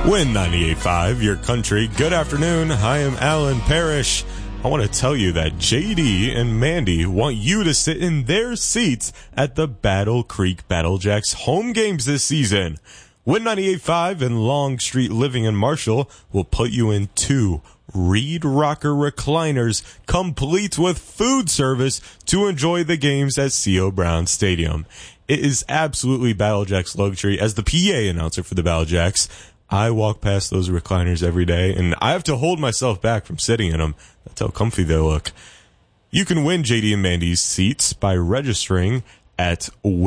Win 98.5, your country. Good afternoon. I am Alan Parrish. I want to tell you that JD and Mandy want you to sit in their seats at the Battle Creek Battlejacks home games this season. Win 98.5 and Long Street Living in Marshall will put you in 2 Reed Rocker recliners, complete with food service to enjoy the games at C.O. Brown Stadium. It is absolutely Battlejacks luxury. As the PA announcer for the Battlejacks, I walk past those recliners every day, and I have to hold myself back from sitting in them. That's how comfy they look. You can win JD and Mandy's seats by registering at